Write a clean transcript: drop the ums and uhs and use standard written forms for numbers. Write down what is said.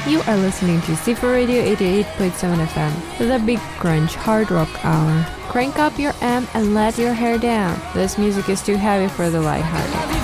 You are listening to Sifa Radio 88.7 FM, the Big Crunch Hard Rock Hour. Crank up your amp and let your hair down. This music is too heavy for the lighthearted.